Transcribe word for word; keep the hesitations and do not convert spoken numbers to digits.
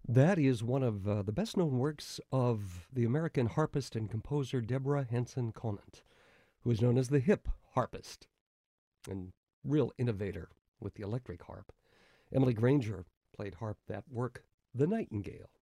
That is one of uh, the best known works of the American harpist and composer Deborah Henson Conant, who is known as the hip harpist and real innovator with the electric harp. Emily Granger played harp that work, The Nightingale.